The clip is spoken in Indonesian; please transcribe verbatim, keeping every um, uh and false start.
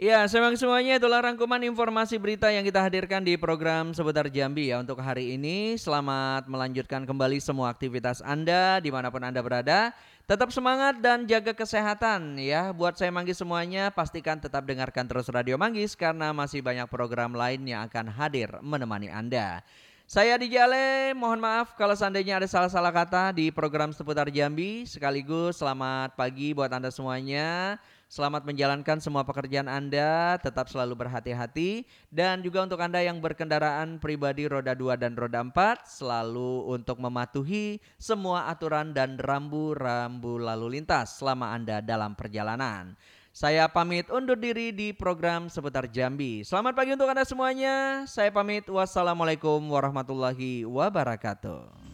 Ya, memang semuanya itulah rangkuman informasi berita yang kita hadirkan di program Seputar Jambi ya untuk hari ini. Selamat melanjutkan kembali semua aktivitas Anda dimanapun Anda berada. Tetap semangat dan jaga kesehatan ya. Buat saya Manggis semuanya, pastikan tetap dengarkan terus Radio Manggis karena masih banyak program lain yang akan hadir menemani Anda. Saya D J Ale, mohon maaf kalau seandainya ada salah-salah kata di program Seputar Jambi. Sekaligus selamat pagi buat Anda semuanya. Selamat menjalankan semua pekerjaan Anda, tetap selalu berhati-hati. Dan juga untuk Anda yang berkendaraan pribadi roda dua dan roda empat, selalu untuk mematuhi semua aturan dan rambu-rambu lalu lintas selama Anda dalam perjalanan. Saya pamit undur diri di program Seputar Jambi. Selamat pagi untuk Anda semuanya. Saya pamit. Wassalamualaikum warahmatullahi wabarakatuh.